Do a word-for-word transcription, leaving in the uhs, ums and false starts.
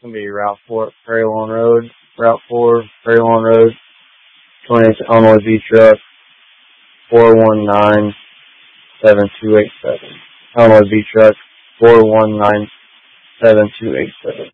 gonna be Route four, Prairie Lawn Road, Route four, Prairie Lawn Road, twenty-eight Illinois V truck, four one nine seven two eight seven. Illinois V truck, four one nine seven two eight seven.